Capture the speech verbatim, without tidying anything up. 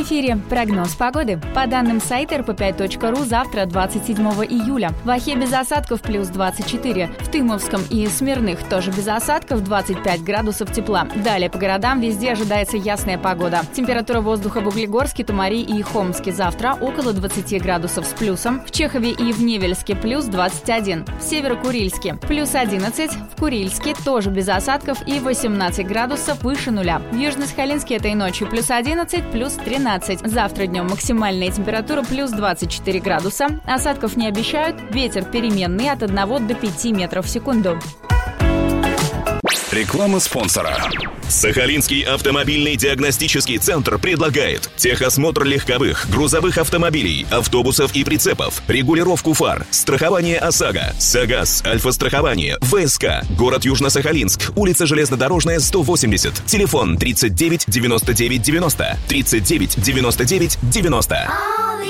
эфире прогноз погоды. По данным сайта эр пэ пять точка ру, завтра, двадцать седьмого июля, в Охе без осадков плюс двадцать четыре. В Тымовском и Смирных тоже без осадков, двадцать пять градусов тепла. Далее по городам везде ожидается ясная погода. Температура воздуха в Углегорске, Томари и Хомске завтра около двадцати градусов с плюсом. В Чехове и в Невельске плюс двадцать один. В Северо-Курильске плюс одиннадцать. В Курильске тоже без осадков и восемнадцать градусов выше нуля. В Южно-Сахалинске этой ночью плюс одиннадцать, плюс тринадцать. Завтра днем максимальная температура плюс двадцать четыре градуса. Осадков не обещают. Ветер переменный от одного до пяти метров в секунду. Реклама спонсора. Сахалинский автомобильный диагностический центр предлагает техосмотр легковых, грузовых автомобилей, автобусов и прицепов, регулировку фар, страхование ОСАГО, САГАС, Альфа-страхование, ВСК, город Южно-Сахалинск, улица Железнодорожная, сто восемьдесят, телефон тридцать девять девяносто девять девяносто, тридцать девять девяносто девять девяносто.